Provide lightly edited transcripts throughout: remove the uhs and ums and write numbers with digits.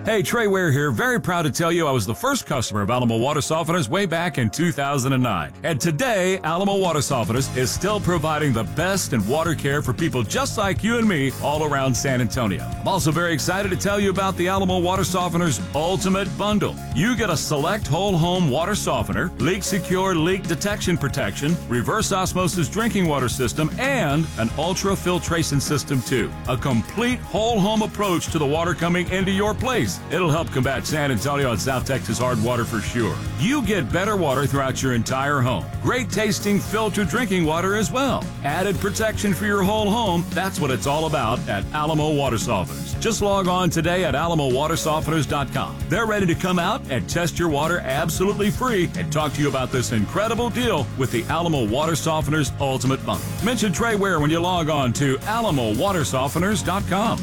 Hey, Trey Ware here. Very proud to tell you I was the first customer of Alamo Water Softeners way back in 2009. And today, Alamo Water Softeners is still providing the best in water care for people just like you and me all around San Antonio. I'm also very excited to tell you about the Alamo Water Softeners Ultimate Bundle. You get a select whole home water softener, leak secure leak detection protection, reverse osmosis drinking water system, and an ultra filtration system too. A complete whole home approach to the water coming into your place. It'll help combat San Antonio and South Texas hard water for sure. You get better water throughout your entire home. Great tasting filtered drinking water as well. Added protection for your whole home. That's what it's all about at Alamo Water Softeners. Just log on today at alamowatersofteners.com. They're ready to come out and test your water absolutely free and talk to you about this incredible deal with the Alamo Water Softeners Ultimate Bundle. Mention Trey Ware when you log on to alamowatersofteners.com.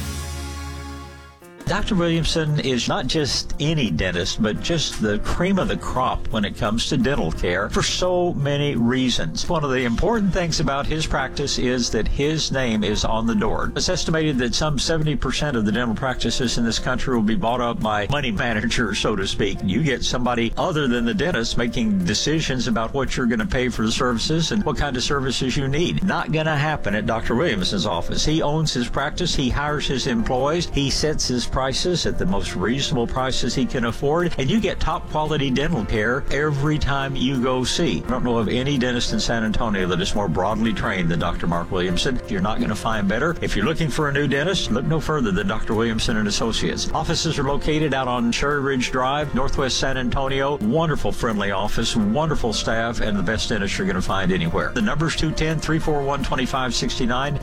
Dr. Williamson is not just any dentist, but just the cream of the crop when it comes to dental care for so many reasons. One of the important things about his practice is that his name is on the door. It's estimated that some 70% of the dental practices in this country will be bought up by money managers, so to speak. You get somebody other than the dentist making decisions about what you're going to pay for the services and what kind of services you need. Not going to happen at Dr. Williamson's office. He owns his practice. He hires his employees. He sets his prices at the most reasonable prices he can afford, and you get top quality dental care every time you go see. I don't know of any dentist in San Antonio that is more broadly trained than Dr. Mark Williamson. You're not going to find better. If you're looking for a new dentist, look no further than Dr. Williamson and Associates. Offices are located out on Cherry Ridge Drive, Northwest San Antonio. Wonderful, friendly office, wonderful staff, and the best dentist you're going to find anywhere. The number's 210-341-2569,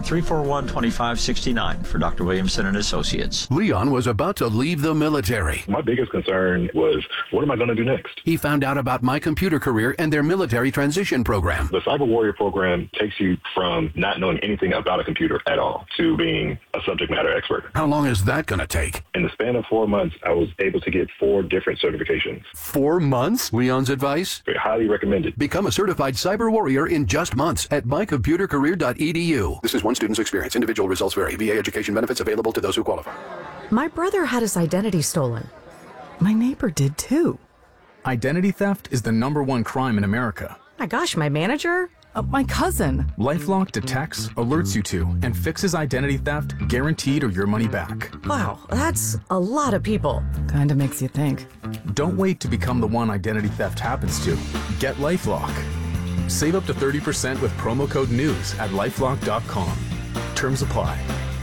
210-341-2569 for Dr. Williamson and Associates. Leon was about to leave the military. My biggest concern was, what am I going to do next? He found out about My Computer Career and their military transition program. The Cyber Warrior program takes you from not knowing anything about a computer at all to being a subject matter expert. How long is that going to take? In the span of 4 months, I was able to get 4 different certifications. 4 months? Leon's advice? Highly recommended. Become a certified cyber warrior in just months at mycomputercareer.edu. This is one student's experience. Individual results vary. VA education benefits available to those who qualify. My brother had his identity stolen. My neighbor did too. Identity theft is the #1 crime in America. My gosh, my manager? My cousin. LifeLock detects, alerts you to, and fixes identity theft, guaranteed or your money back. Wow, that's a lot of people. Kinda makes you think. Don't wait to become the one identity theft happens to. Get LifeLock. Save up to 30% with promo code NEWS at lifelock.com. Terms apply.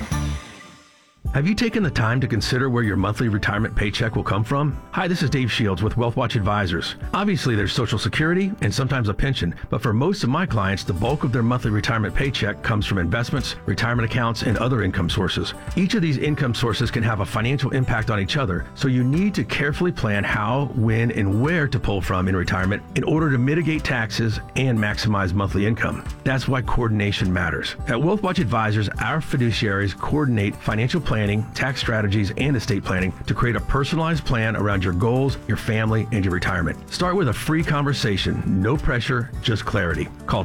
Have you taken the time to consider where your monthly retirement paycheck will come from? Hi, this is Dave Shields with WealthWatch Advisors. Obviously, there's Social Security and sometimes a pension, but for most of my clients, the bulk of their monthly retirement paycheck comes from investments, retirement accounts, and other income sources. Each of these income sources can have a financial impact on each other, so you need to carefully plan how, when, and where to pull from in retirement in order to mitigate taxes and maximize monthly income. That's why coordination matters. At WealthWatch Advisors, our fiduciaries coordinate financial planning, tax strategies, and estate planning to create a personalized plan around your goals, your family, and your retirement. Start with a free conversation. No pressure, just clarity. Call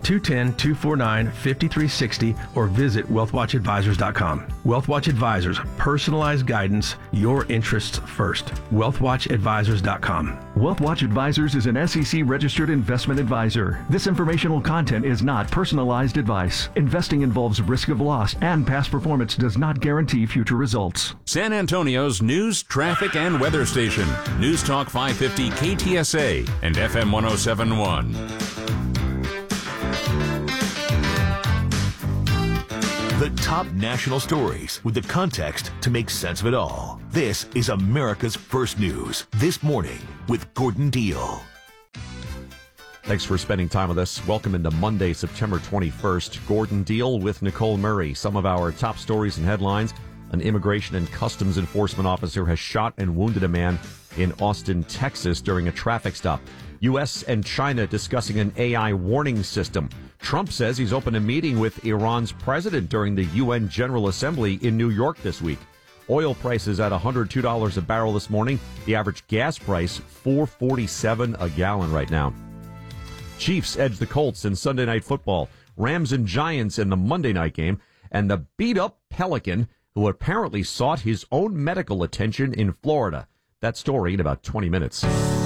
210-249-5360 or visit wealthwatchadvisors.com. WealthWatch Advisors, personalized guidance, your interests first. wealthwatchadvisors.com. WealthWatch Advisors is an SEC-registered investment advisor. This informational content is not personalized advice. Investing involves risk of loss, and past performance does not guarantee future results. San Antonio's news, traffic, and weather station. News Talk 550 KTSA and FM 1071. The top national stories with the context to make sense of it all. This is America's First News This Morning with Gordon Deal. Thanks for spending time with us. Welcome into Monday, September 21st. Gordon Deal with Nicole Murray. Some of our top stories and headlines. An immigration and customs enforcement officer has shot and wounded a man in Austin, Texas during a traffic stop. U.S. and China discussing an AI warning system. Trump says he's opened a meeting with Iran's president during the UN General Assembly in New York this week. Oil prices at $102 a barrel this morning. The average gas price, $4.47 a gallon right now. Chiefs edge the Colts in Sunday Night Football. Rams and Giants in the Monday night game. And the beat-up Pelican who apparently sought his own medical attention in Florida. That story in about 20 minutes.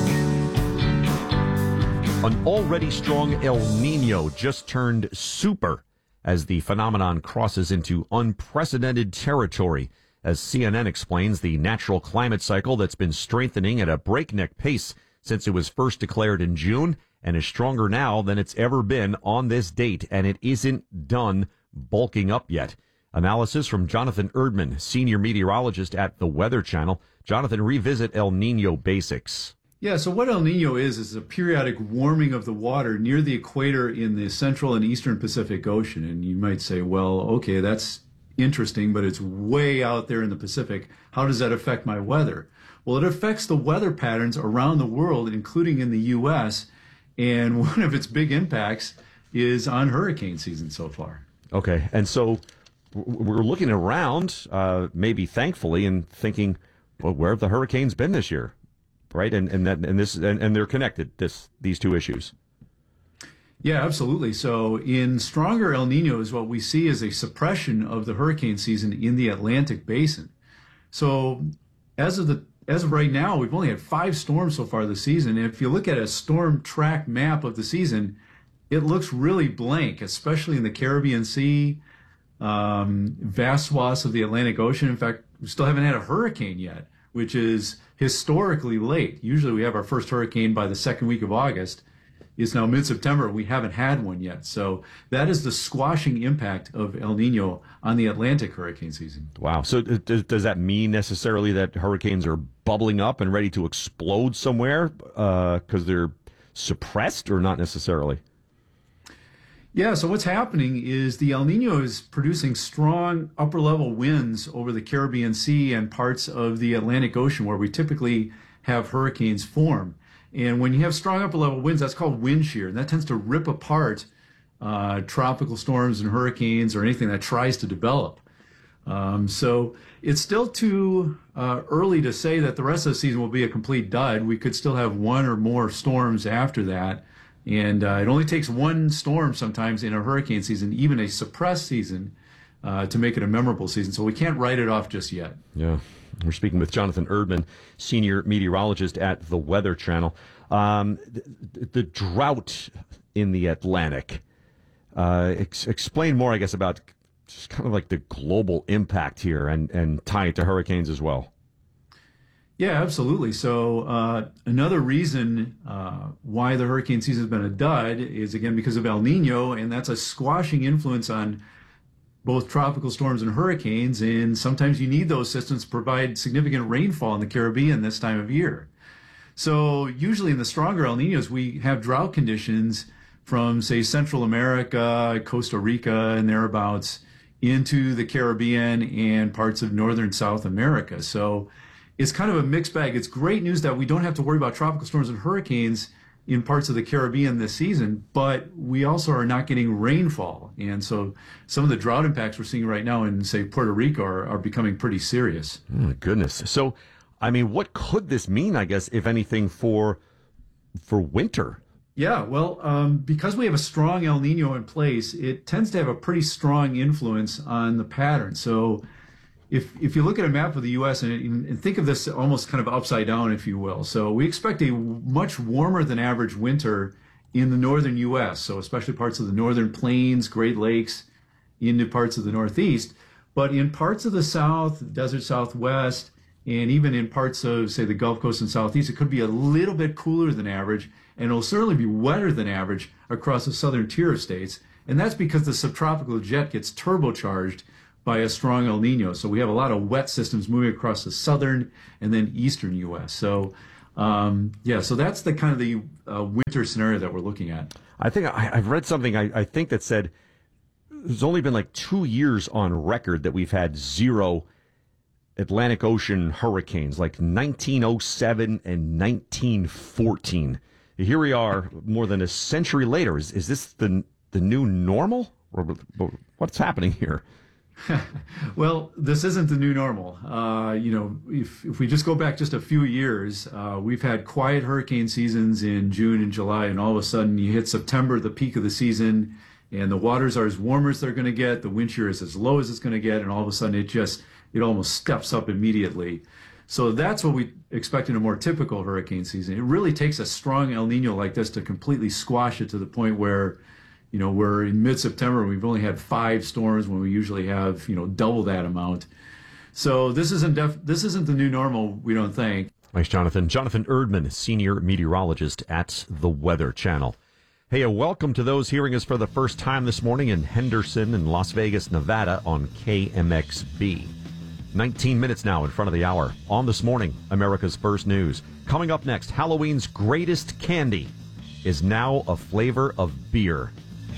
An already strong El Nino just turned super as the phenomenon crosses into unprecedented territory. As CNN explains, the natural climate cycle that's been strengthening at a breakneck pace since it was first declared in June and is stronger now than it's ever been on this date, and it isn't done bulking up yet. Analysis from Jonathan Erdman, senior meteorologist at the Weather Channel. Jonathan, revisit El Nino basics. Yeah, so what El Nino is a periodic warming of the water near the equator in the central and eastern Pacific Ocean. And you might say, well, okay, that's interesting, but it's way out there in the Pacific. How does that affect my weather? Well, it affects the weather patterns around the world, including in the U.S., and one of its big impacts is on hurricane season so far. Okay, and so we're looking around, maybe thankfully, and thinking, well, where have the hurricanes been this year? Right, and they're connected. These two issues. Yeah, absolutely. So in stronger El Niños, what we see is a suppression of the hurricane season in the Atlantic Basin. So as of right now, we've only had 5 storms so far this season. And if you look at a storm track map of the season, it looks really blank, especially in the Caribbean Sea, vast swaths of the Atlantic Ocean. In fact, we still haven't had a hurricane yet, which is historically late. Usually we have our first hurricane by the second week of August. It's now mid-September. We haven't had one yet. So that is the squashing impact of El Nino on the Atlantic hurricane season. Wow. So does that mean necessarily that hurricanes are bubbling up and ready to explode somewhere because they're suppressed, or not necessarily? Yeah, so what's happening is the El Nino is producing strong upper-level winds over the Caribbean Sea and parts of the Atlantic Ocean where we typically have hurricanes form. And when you have strong upper-level winds, that's called wind shear, and that tends to rip apart tropical storms and hurricanes or anything that tries to develop. So it's still too early to say that the rest of the season will be a complete dud. We could still have one or more storms after that. And it only takes one storm sometimes in a hurricane season, even a suppressed season, to make it a memorable season. So we can't write it off just yet. Yeah. We're speaking with Jonathan Erdman, senior meteorologist at the Weather Channel. The drought in the Atlantic. Explain more, I guess, about just kind of like the global impact here and tie it to hurricanes as well. Yeah, absolutely. So another reason why the hurricane season has been a dud is, again, because of El Nino, and that's a squashing influence on both tropical storms and hurricanes, and sometimes you need those systems to provide significant rainfall in the Caribbean this time of year. So usually in the stronger El Ninos, we have drought conditions from, say, Central America, Costa Rica, and thereabouts into the Caribbean and parts of northern South America. So it's kind of a mixed bag. It's great news that we don't have to worry about tropical storms and hurricanes in parts of the Caribbean this season, but we also are not getting rainfall. And so some of the drought impacts we're seeing right now in, say, Puerto Rico are becoming pretty serious. Oh, my goodness. So, I mean, what could this mean, I guess, if anything, for winter? Yeah, well, because we have a strong El Nino in place, it tends to have a pretty strong influence on the pattern. So if you look at a map of the U.S. and think of this almost kind of upside down, if you will. So we expect a much warmer than average winter in the northern U.S., so especially parts of the northern plains, Great Lakes, into parts of the Northeast. But in parts of the South, desert Southwest, and even in parts of, say, the Gulf Coast and Southeast, it could be a little bit cooler than average, and it'll certainly be wetter than average across the southern tier of states. And that's because the subtropical jet gets turbocharged by a strong El Nino. So we have a lot of wet systems moving across the southern and then eastern U.S. So, so that's the kind of the winter scenario that we're looking at. I think I've read something, I think, that said there's only been like 2 years on record that we've had 0 Atlantic Ocean hurricanes, like 1907 and 1914. Here we are more than a century later. Is this the new normal? Or what's happening here? Well, this isn't the new normal. If we just go back just a few years, we've had quiet hurricane seasons in June and July, and all of a sudden you hit September, the peak of the season, and the waters are as warm as they're going to get, the wind shear is as low as it's going to get, and all of a sudden it just it almost steps up immediately. So that's what we expect in a more typical hurricane season. It really takes a strong El Nino like this to completely squash it to the point where, we're in mid-September and we've only had 5 storms when we usually have, double that amount. So this isn't the new normal, we don't think. Thanks, Jonathan. Jonathan Erdman, senior meteorologist at the Weather Channel. Hey, welcome to those hearing us for the first time this morning in Henderson and Las Vegas, Nevada on KMXB. 19 minutes now in front of the hour. On This Morning, America's First News. Coming up next, Halloween's greatest candy is now a flavor of beer.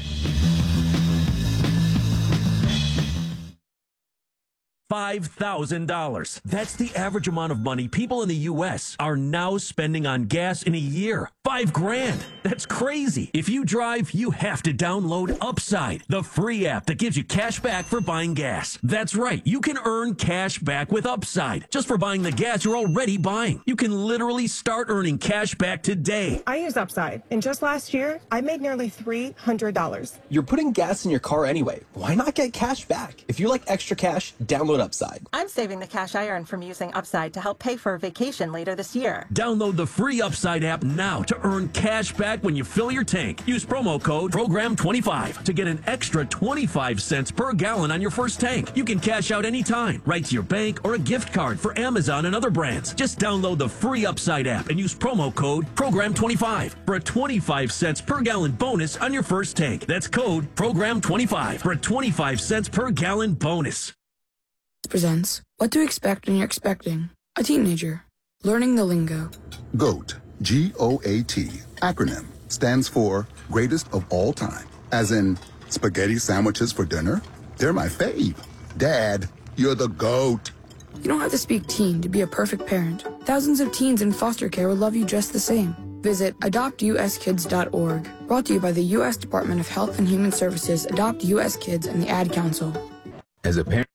$5,000. That's the average amount of money people in the U.S. are now spending on gas in a year. $5,000. That's crazy. If you drive, you have to download Upside, the free app that gives you cash back for buying gas. That's right. You can earn cash back with Upside just for buying the gas you're already buying. You can literally start earning cash back today. I use Upside, and just last year, I made nearly $300. You're putting gas in your car anyway. Why not get cash back? If you like extra cash, download Upside. I'm saving the cash I earn from using Upside to help pay for a vacation later this year. Download the free Upside app now to earn cash back when you fill your tank. Use promo code PROGRAM25 to get an extra 25 cents per gallon on your first tank. You can cash out anytime, right to your bank or a gift card for Amazon and other brands. Just download the free Upside app and use promo code PROGRAM25 for a 25 cents per gallon bonus on your first tank. That's code PROGRAM25 for a 25 cents per gallon bonus. Presents What to Expect When You're Expecting a Teenager. Learning the lingo. GOAT, G-O-A-T, acronym, stands for Greatest of All Time. As in, spaghetti sandwiches for dinner? They're my fave. Dad, you're the GOAT. You don't have to speak teen to be a perfect parent. Thousands of teens in foster care will love you just the same. Visit adoptuskids.org. Brought to you by the U.S. Department of Health and Human Services, Adopt U.S. Kids, and the Ad Council. As a parent,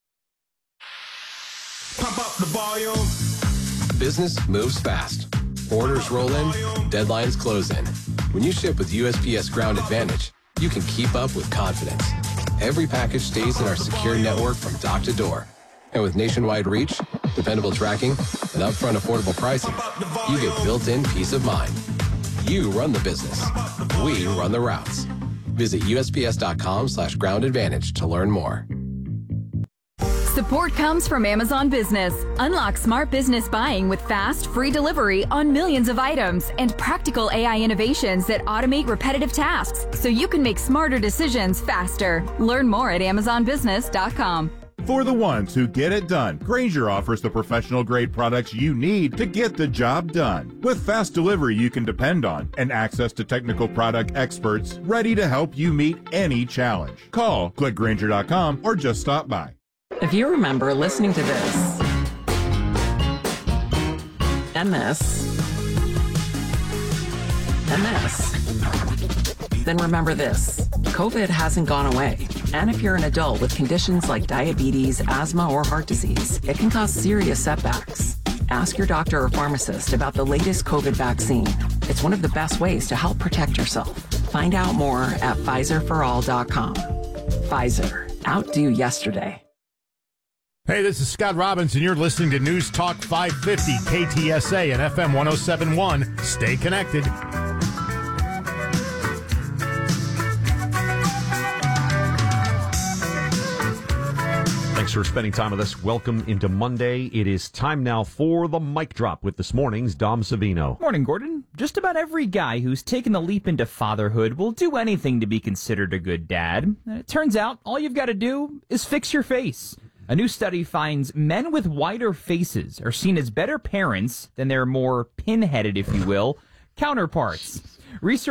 pump up the volume. Business moves fast. Orders roll in, deadlines close in. When you ship with USPS Ground Advantage, you can keep up with confidence. Every package stays in our secure network from dock to door. And with nationwide reach, dependable tracking, and upfront affordable pricing, you get built-in peace of mind. You run the business. We run the routes. Visit USPS.com/Ground Advantage to learn more. Support comes from Amazon Business. Unlock smart business buying with fast, free delivery on millions of items and practical AI innovations that automate repetitive tasks so you can make smarter decisions faster. Learn more at AmazonBusiness.com. For the ones who get it done, Grainger offers the professional-grade products you need to get the job done. With fast delivery you can depend on and access to technical product experts ready to help you meet any challenge. Call, click Grainger.com, or just stop by. If you remember listening to this, and this, and this, then remember this. COVID hasn't gone away. And if you're an adult with conditions like diabetes, asthma, or heart disease, it can cause serious setbacks. Ask your doctor or pharmacist about the latest COVID vaccine. It's one of the best ways to help protect yourself. Find out more at PfizerForAll.com. Pfizer. Outdo yesterday. Hey, this is Scott Robbins, and you're listening to News Talk 550 KTSA and FM 107.1. Stay connected. Thanks for spending time with us. Welcome into Monday. It is time now for the mic drop with this morning's Dom Savino. Morning, Gordon. Just about every guy who's taken the leap into fatherhood will do anything to be considered a good dad. And it turns out all you've got to do is fix your face. A new study finds men with wider faces are seen as better parents than their more pinheaded, if you will, counterparts. Research